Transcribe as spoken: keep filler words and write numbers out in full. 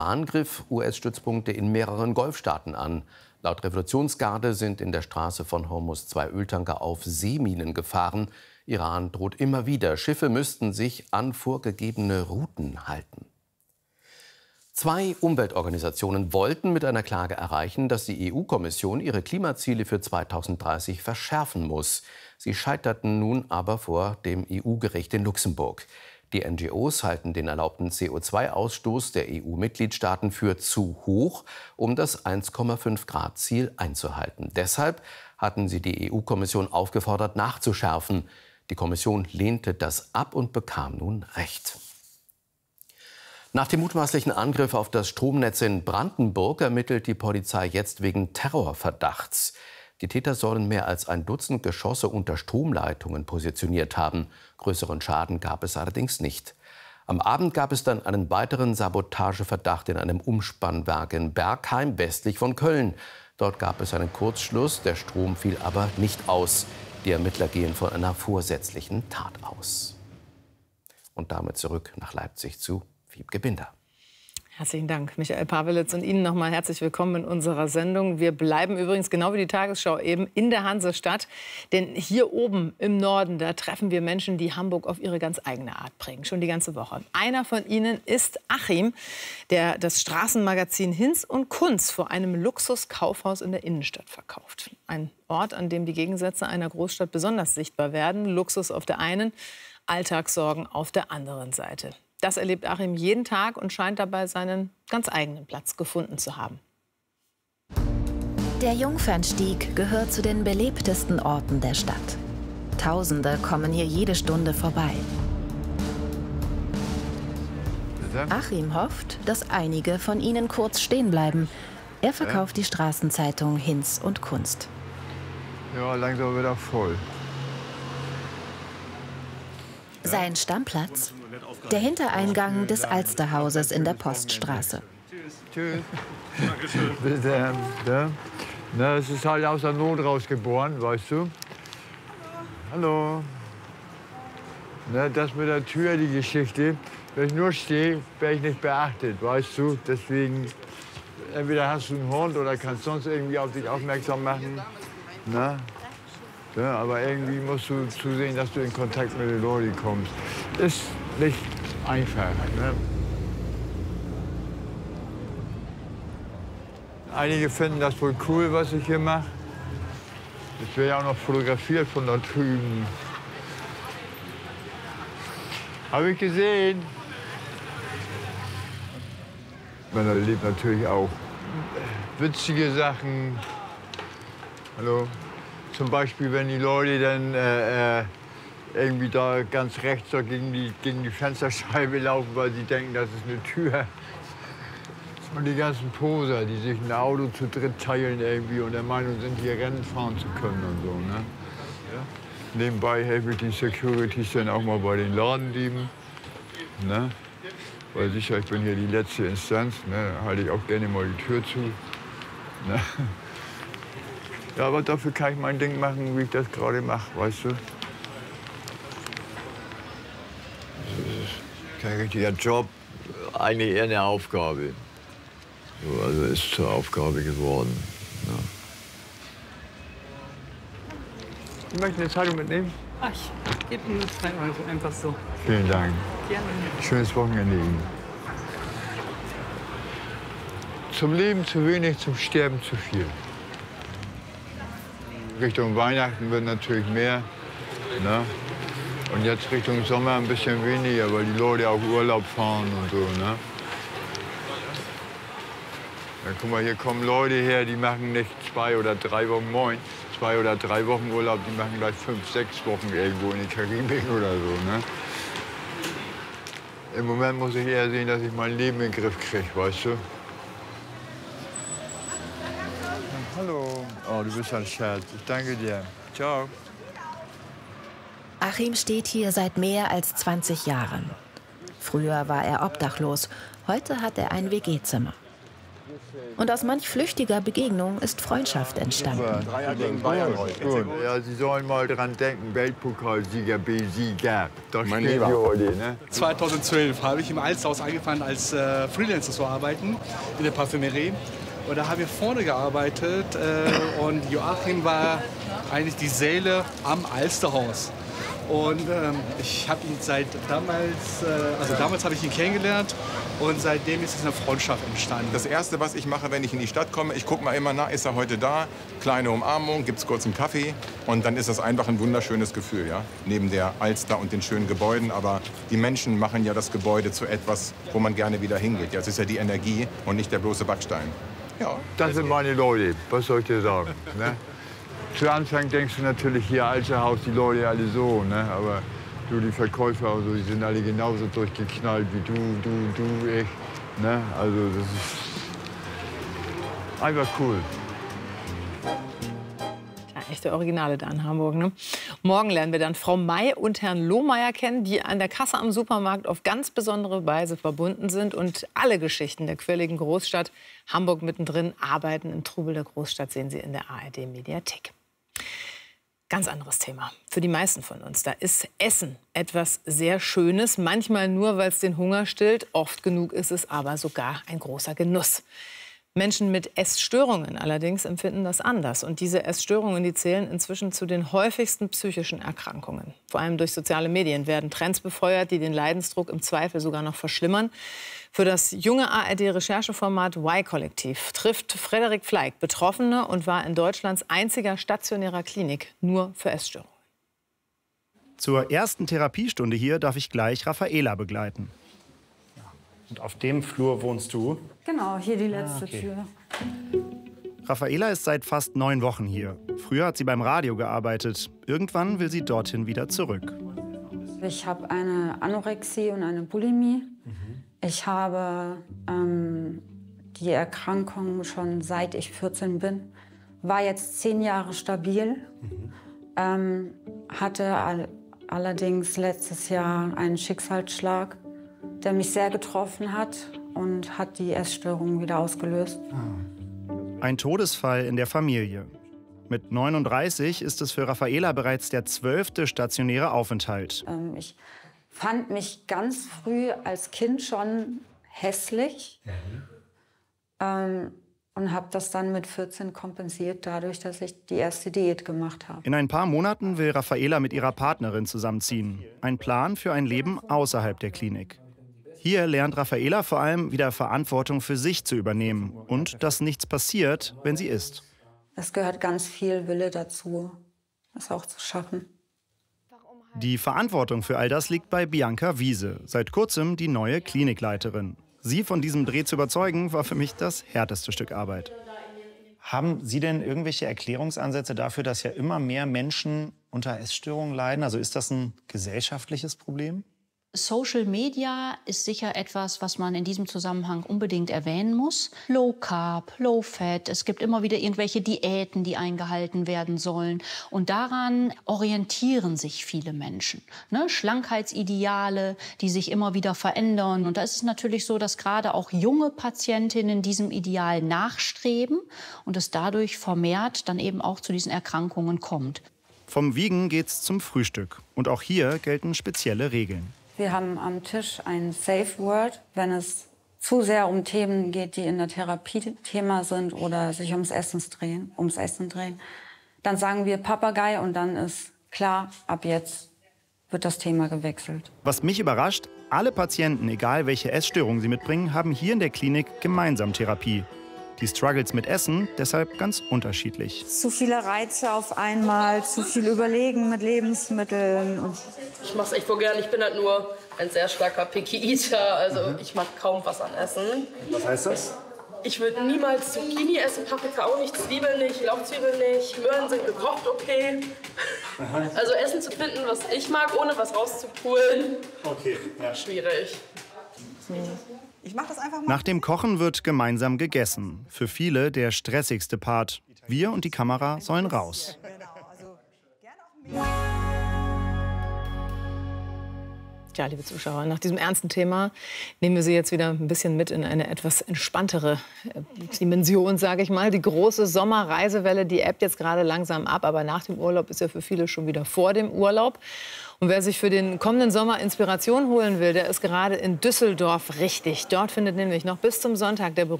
Angriff U S-Stützpunkte in mehreren Golfstaaten an. Laut Revolutionsgarde sind in der Straße von Hormuz zwei Öltanker auf Seeminen gefahren. Iran droht immer wieder, Schiffe müssten sich an vorgegebene Routen halten. Zwei Umweltorganisationen wollten mit einer Klage erreichen, dass die E U-Kommission ihre Klimaziele für zweitausenddreißig verschärfen muss. Sie scheiterten nun aber vor dem E U-Gericht in Luxemburg. Die N G Os halten den erlaubten C O zwei Ausstoß der E U-Mitgliedstaaten für zu hoch, um das eins Komma fünf Grad Ziel einzuhalten. Deshalb hatten sie die E U-Kommission aufgefordert, nachzuschärfen. Die Kommission lehnte das ab und bekam nun Recht. Nach dem mutmaßlichen Angriff auf das Stromnetz in Brandenburg ermittelt die Polizei jetzt wegen Terrorverdachts. Die Täter sollen mehr als ein Dutzend Geschosse unter Stromleitungen positioniert haben. Größeren Schaden gab es allerdings nicht. Am Abend gab es dann einen weiteren Sabotageverdacht in einem Umspannwerk in Bergheim, westlich von Köln. Dort gab es einen Kurzschluss, der Strom fiel aber nicht aus. Die Ermittler gehen von einer vorsätzlichen Tat aus. Und damit zurück nach Leipzig zu Wiebke Binder. Herzlichen Dank, Michael Pawelitz, und Ihnen noch mal herzlich willkommen in unserer Sendung. Wir bleiben übrigens, genau wie die Tagesschau eben, in der Hansestadt. Denn hier oben im Norden, da treffen wir Menschen, die Hamburg auf ihre ganz eigene Art prägen, schon die ganze Woche. Einer von ihnen ist Achim, der das Straßenmagazin Hinz und Kunz vor einem Luxuskaufhaus in der Innenstadt verkauft. Ein Ort, an dem die Gegensätze einer Großstadt besonders sichtbar werden. Luxus auf der einen, Alltagssorgen auf der anderen Seite. Das erlebt Achim jeden Tag und scheint dabei seinen ganz eigenen Platz gefunden zu haben. Der Jungfernstieg gehört zu den belebtesten Orten der Stadt. Tausende kommen hier jede Stunde vorbei. Achim hofft, dass einige von ihnen kurz stehen bleiben. Er verkauft die Straßenzeitung Hinz und Kunst. Ja, langsam wieder voll. Sein Stammplatz? Der Hintereingang des Alsterhauses in der Poststraße. Tschüss. Bitte. Ja. Na, es ist halt aus der Not rausgeboren, weißt du. Hallo. Na, das mit der Tür, die Geschichte. Wenn ich nur stehe, werde ich nicht beachtet, weißt du. Deswegen, entweder hast du einen Hund oder kannst sonst irgendwie auf dich aufmerksam machen. Na? Ja, aber irgendwie musst du zusehen, dass du in Kontakt mit den Leuten kommst. Ist nicht einfach. Ne? Einige finden das wohl cool, was ich hier mache. Ich werde ja auch noch fotografiert von da drüben. Habe ich gesehen. Man erlebt natürlich auch witzige Sachen. Hallo. Zum Beispiel, wenn die Leute dann äh, irgendwie da ganz rechts da gegen die, gegen die Fensterscheibe laufen, weil sie denken, das ist eine Tür. Und die ganzen Poser, die sich ein Auto zu dritt teilen irgendwie und der Meinung sind, hier Rennen fahren zu können und so. Ne? Ja. Nebenbei helfe ich die Securities dann auch mal bei den Ladendieben. Ne? Weil sicher, ich bin hier die letzte Instanz, ne? Da halte ich auch gerne mal die Tür zu. Ne? Ja, aber dafür kann ich mein Ding machen, wie ich das gerade mache, weißt du? Das ist kein richtiger Job, eigentlich eher eine Aufgabe. So, also ist zur Aufgabe geworden. Ja. Sie möchten eine Zeitung mitnehmen? Ach, ich gebe Ihnen zwei Euro, einfach so. Vielen Dank. Gerne. Schönes Wochenende Ihnen. Zum Leben zu wenig, zum Sterben zu viel. Richtung Weihnachten wird natürlich mehr. Ne? Und jetzt Richtung Sommer ein bisschen weniger, weil die Leute auch Urlaub fahren und so. Ne? Ja, guck mal, hier kommen Leute her, die machen nicht zwei oder drei Wochen, moin, zwei oder drei Wochen Urlaub, die machen gleich fünf, sechs Wochen irgendwo in die Karibik oder so. Ne? Im Moment muss ich eher sehen, dass ich mein Leben in den Griff kriege, weißt du? Hallo. Oh, du bist ein Schatz. Ich danke dir. Ciao. Achim steht hier seit mehr als zwanzig Jahren. Früher war er obdachlos, heute hat er ein W G-Zimmer. Und aus manch flüchtiger Begegnung ist Freundschaft entstanden. Dreier gegen Bayern heute. Ja, Sie sollen mal dran denken, Weltpokalsieger, B-Sieger. Das Mein steht Lieber. hier heute, ne? zweitausendzwölf habe ich im Alsterhaus angefangen, als äh, Freelancer zu arbeiten in der Parfümerie. Und da haben wir vorne gearbeitet äh, und Joachim war eigentlich die Seele am Alsterhaus. Und ähm, ich habe ihn seit damals, äh, also damals habe ich ihn kennengelernt und seitdem ist es eine Freundschaft entstanden. Das Erste, was ich mache, wenn ich in die Stadt komme, ich gucke mal immer nach, ist er heute da? Kleine Umarmung, gibt's kurz einen Kaffee und dann ist das einfach ein wunderschönes Gefühl, ja? Neben der Alster und den schönen Gebäuden, aber die Menschen machen ja das Gebäude zu etwas, wo man gerne wieder hingeht. Ja, es ist ja die Energie und nicht der bloße Backstein. Ja. Das sind meine Leute, was soll ich dir sagen? Ne? Zu Anfang denkst du natürlich hier, Alsterhaus, die Leute alle so, ne? Aber du, die Verkäufer und so, die sind alle genauso durchgeknallt wie du, du, du, ich. Ne? Also das ist einfach cool. Ja, echte Originale da in Hamburg. Ne? Morgen lernen wir dann Frau May und Herrn Lohmeier kennen, die an der Kasse am Supermarkt auf ganz besondere Weise verbunden sind und alle Geschichten der quirligen Großstadt Hamburg mittendrin arbeiten. Im Trubel der Großstadt sehen Sie in der A R D-Mediathek. Ganz anderes Thema. Für die meisten von uns. Da ist Essen etwas sehr Schönes. Manchmal nur, weil es den Hunger stillt. Oft genug ist es aber sogar ein großer Genuss. Menschen mit Essstörungen allerdings empfinden das anders. Und diese Essstörungen, die zählen inzwischen zu den häufigsten psychischen Erkrankungen. Vor allem durch soziale Medien werden Trends befeuert, die den Leidensdruck im Zweifel sogar noch verschlimmern. Für das junge A R D-Rechercheformat Y-Kollektiv trifft Frederik Fleig Betroffene und war in Deutschlands einziger stationärer Klinik nur für Essstörungen. Zur ersten Therapiestunde hier darf ich gleich Raffaela begleiten. Und auf dem Flur wohnst du? Genau, hier die letzte ah, okay. Tür. Raffaela ist seit fast neun Wochen hier. Früher hat sie beim Radio gearbeitet. Irgendwann will sie dorthin wieder zurück. Ich habe eine Anorexie und eine Bulimie. Mhm. Ich habe ähm, die Erkrankung schon seit ich vierzehn bin. War jetzt zehn Jahre stabil. Mhm. Ähm, hatte all allerdings letztes Jahr einen Schicksalsschlag, der mich sehr getroffen hat und hat die Essstörung wieder ausgelöst. Ein Todesfall in der Familie. Mit neununddreißig ist es für Raffaela bereits der zwölfte stationäre Aufenthalt. Ähm, ich fand mich ganz früh als Kind schon hässlich mhm. ähm, und habe das dann mit vierzehn kompensiert, dadurch, dass ich die erste Diät gemacht habe. In ein paar Monaten will Raffaela mit ihrer Partnerin zusammenziehen. Ein Plan für ein Leben außerhalb der Klinik. Hier lernt Raffaela vor allem wieder Verantwortung für sich zu übernehmen und dass nichts passiert, wenn sie isst. Es gehört ganz viel Wille dazu, das auch zu schaffen. Die Verantwortung für all das liegt bei Bianca Wiese, seit kurzem die neue Klinikleiterin. Sie von diesem Dreh zu überzeugen, war für mich das härteste Stück Arbeit. Haben Sie denn irgendwelche Erklärungsansätze dafür, dass ja immer mehr Menschen unter Essstörungen leiden? Also ist das ein gesellschaftliches Problem? Social Media ist sicher etwas, was man in diesem Zusammenhang unbedingt erwähnen muss. Low Carb, Low Fat, es gibt immer wieder irgendwelche Diäten, die eingehalten werden sollen. Und daran orientieren sich viele Menschen. Ne? Schlankheitsideale, die sich immer wieder verändern. Und da ist es natürlich so, dass gerade auch junge Patientinnen diesem Ideal nachstreben und es dadurch vermehrt dann eben auch zu diesen Erkrankungen kommt. Vom Wiegen geht's zum Frühstück. Und auch hier gelten spezielle Regeln. Wir haben am Tisch ein Safe Word, wenn es zu sehr um Themen geht, die in der Therapie Thema sind oder sich ums Essen drehen, ums Essen drehen. Dann sagen wir Papagei und dann ist klar, ab jetzt wird das Thema gewechselt. Was mich überrascht, alle Patienten, egal welche Essstörung sie mitbringen, haben hier in der Klinik gemeinsam Therapie. Die Struggles mit Essen deshalb ganz unterschiedlich. Zu viele Reize auf einmal, zu viel Überlegen mit Lebensmitteln. Und ich mache es echt voll gern. Ich bin halt nur ein sehr starker Picky Eater. Also mhm. ich mag kaum was an Essen. Was heißt das? Ich würde niemals Zucchini essen, Paprika auch nicht, Zwiebeln nicht, Lauchzwiebeln nicht. Möhren sind gekocht, okay. Aha. Also Essen zu finden, was ich mag, ohne was rauszupulen, okay, ja. Schwierig. Mhm. Ich mach das einfach mal. Nach dem Kochen wird gemeinsam gegessen. Für viele der stressigste Part. Wir und die Kamera sollen raus. Tja, liebe Zuschauer, nach diesem ernsten Thema nehmen wir Sie jetzt wieder ein bisschen mit in eine etwas entspanntere Dimension, sage ich mal. Die große Sommerreisewelle, die ebbt jetzt gerade langsam ab, aber nach dem Urlaub ist ja für viele schon wieder vor dem Urlaub. Und wer sich für den kommenden Sommer Inspiration holen will, der ist gerade in Düsseldorf richtig. Dort findet nämlich noch bis zum Sonntag der